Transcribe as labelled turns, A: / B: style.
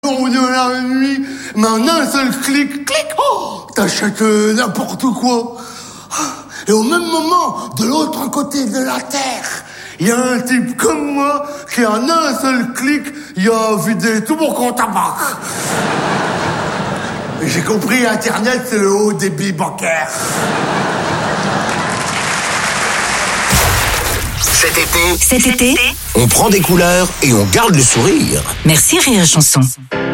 A: Au de la nuit, mais en un seul clic, t'achètes n'importe quoi. Et au même moment, de l'autre côté de la terre, il y a un type comme moi qui en un seul clic, il a vidé tout mon compte à banque. Et j'ai compris, Internet, c'est le haut débit bancaire.
B: Cet été, on prend des couleurs et on garde le sourire.
C: Merci Rire et Chanson.